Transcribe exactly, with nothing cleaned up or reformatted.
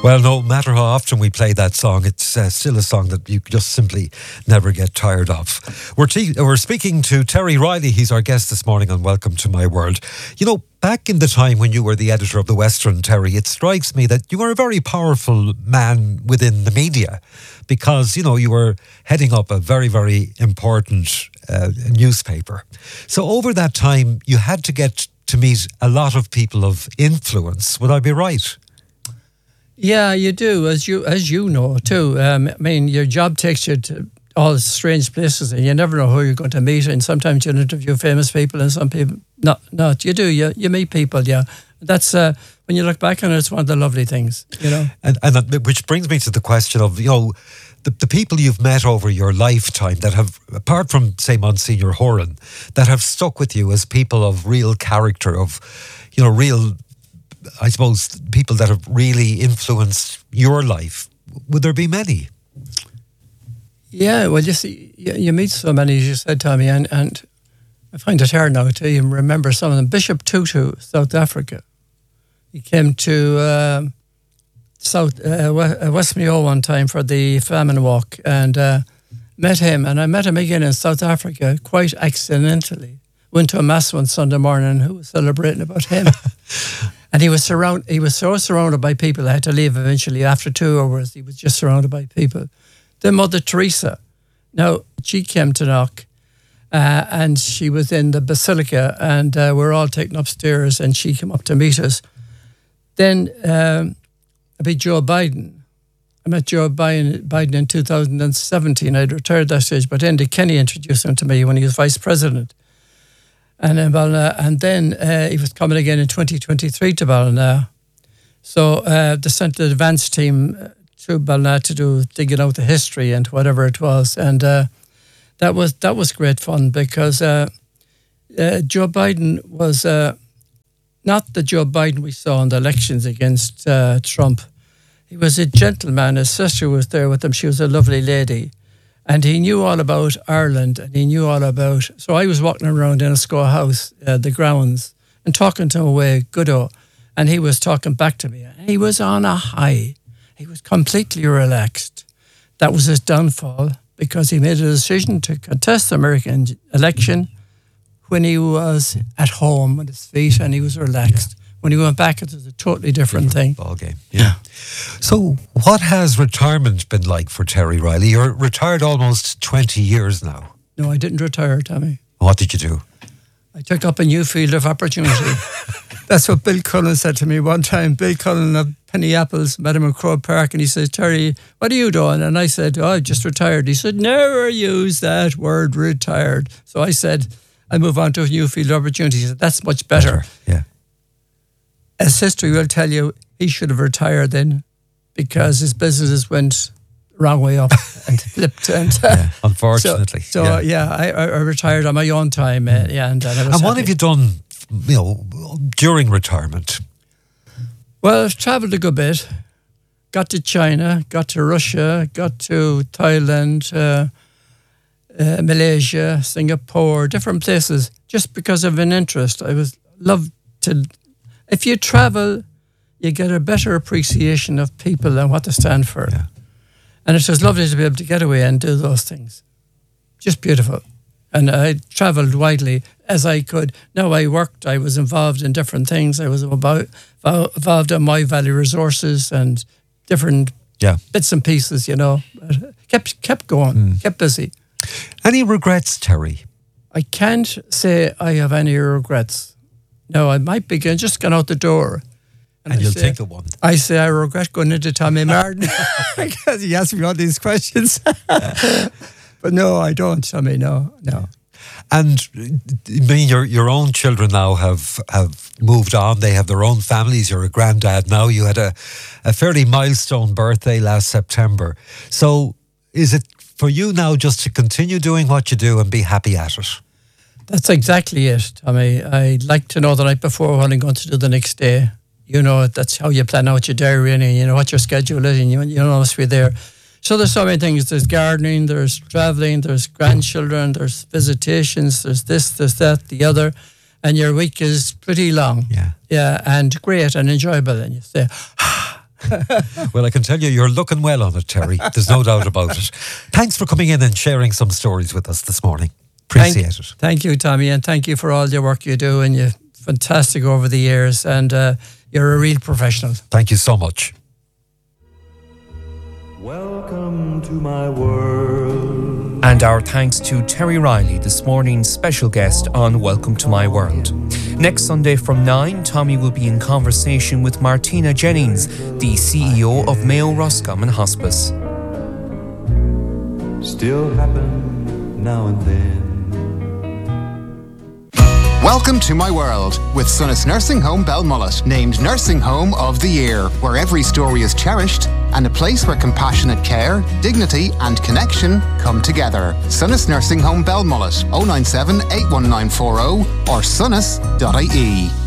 Well, no matter how often we play that song, it's uh, still a song that you just simply never get tired of. We're, te- we're speaking to Terry Riley. He's our guest this morning on Welcome to My World. You know, back in the time when you were the editor of The Western, Terry, it strikes me that you were a very powerful man within the media because, you know, you were heading up a very, very important uh, newspaper. So over that time, you had to get to meet a lot of people of influence. Would I be right? Yeah, you do, as you as you know too. Um, I mean, your job takes you to all strange places, and you never know who you're going to meet. And sometimes you'll interview famous people, and some people not. Not you do. You you meet people. Yeah, that's uh, when you look back on it, it's one of the lovely things, you know. And and that, which brings me to the question of, you know, the the people you've met over your lifetime that have, apart from say Monsignor Horan, that have stuck with you as people of real character, of, you know, real, I suppose, people that have really influenced your life. Would there be many? Yeah, well, you see, you, you meet so many, as you said, Tommy, and, and I find it hard now to even remember some of them. Bishop Tutu, South Africa. He came to uh, South uh, West Mayo one time for the famine walk, and uh, met him, and I met him again in South Africa quite accidentally. Went to a mass one Sunday morning, who was celebrating about him. And he was surround. He was so surrounded by people. I had to leave eventually after two hours. He was just surrounded by people. Then Mother Teresa. Now, she came to knock, uh, and she was in the Basilica, and uh, we're all taken upstairs, and she came up to meet us. Then um, I met Joe Biden. I met Joe Biden, Biden in two thousand seventeen. I'd retired that stage, but Andy Kenny introduced him to me when he was vice president. And then, Ballina, and then uh, he was coming again in twenty twenty-three to Ballina. So uh, they sent the advance team to Ballina to do digging out the history and whatever it was, and uh, that was that was great fun because uh, uh, Joe Biden was uh, not the Joe Biden we saw in the elections against uh, Trump. He was a gentleman. His sister was there with him. She was a lovely lady. And he knew all about Ireland, and he knew all about... So I was walking around in a Enniscorthy House, uh, the grounds, and talking to him away, goodo, and he was talking back to me. And he was on a high. He was completely relaxed. That was his downfall, because he made a decision to contest the American election when he was at home with his feet, and he was relaxed. Yeah. When he went back, it was a totally different, different thing. Ball game. Yeah. yeah. So what has retirement been like for Terry Riley? You're retired almost twenty years now. No, I didn't retire, Tommy. What did you do? I took up a new field of opportunity. That's what Bill Cullen said to me one time. Bill Cullen of Penny Apples met him in Crow Park, and he said, Terry, what are you doing? And I said, oh, I've just retired. He said, never use that word, retired. So I said, I move on to a new field of opportunity. He said, that's much better. better. Yeah. His history will tell you he should have retired then because his businesses went the wrong way up and flipped. And uh, yeah, unfortunately. So, so yeah, yeah I, I retired on my own time. Uh, yeah, and, and, I was and what happy. have you done, you know, during retirement? Well, I've travelled a good bit. Got to China, got to Russia, got to Thailand, uh, uh, Malaysia, Singapore, different places, just because of an interest. I was loved to... If you travel, you get a better appreciation of people and what they stand for. Yeah. And it was lovely to be able to get away and do those things. Just beautiful. And I travelled widely as I could. Now I worked, I was involved in different things. I was about, involved in My Valley Resources and different yeah. bits and pieces, you know. Kept, kept going, mm. kept busy. Any regrets, Terry? I can't say I have any regrets. No, I might begin just going out the door. And, and you'll say, think of one. I say I regret going into Tommy Martin because he asked me all these questions. But no, I don't, Tommy, no, no. And I mean, your your own children now have, have moved on. They have their own families. You're a granddad now. You had a, a fairly milestone birthday last September. So is it for you now just to continue doing what you do and be happy at it? That's exactly it, Tommy. I'd like to know the night before what I'm going to do the next day. You know, that's how you plan out your diary and you know what your schedule is and you, you know must be there. So there's so many things. There's gardening, there's travelling, there's grandchildren, there's visitations, there's this, there's that, the other. And your week is pretty long. Yeah. Yeah, and great and enjoyable. And you say, Well, I can tell you, you're looking well on it, Terry. There's no doubt about it. Thanks for coming in and sharing some stories with us this morning. Appreciate thank, it. Thank you, Tommy, and thank you for all your work you do, and you're fantastic over the years, and uh, you're a real professional. Thank you so much. Welcome to my world. And our thanks to Terry Riley, this morning's special guest on Welcome to My World. Next Sunday from nine, Tommy will be in conversation with Martina Jennings, the C E O of Mayo Roscommon Hospice. Still happen now and then. Welcome to My World with Sunnis Nursing Home Belmullet, named Nursing Home of the Year, where every story is cherished and a place where compassionate care, dignity and connection come together. Sunnis Nursing Home Belmullet, oh nine seven, eight one nine four oh or sunnis dot I E.